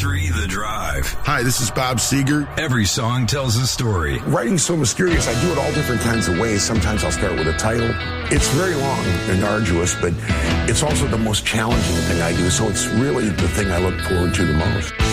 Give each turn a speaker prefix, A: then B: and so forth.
A: 101.3 The Drive.
B: Hi, this is Bob Seger.
A: Every song tells a story.
B: Writing's so mysterious. I do it all different kinds of ways. Sometimes I'll start with a title. It's very long and arduous, but it's also the most challenging thing I do, so it's really the thing I look forward to the most.